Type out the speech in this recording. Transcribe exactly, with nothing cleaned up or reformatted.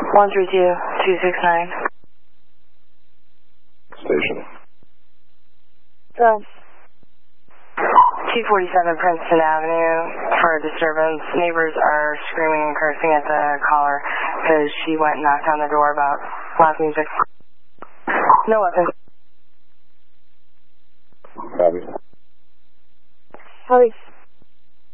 one three two, two six nine. Station. So, two forty-seven Princeton Avenue for a disturbance. Neighbors are screaming and cursing at the caller because she went and knocked on the door about loud music. No weapons. Copy. Copy.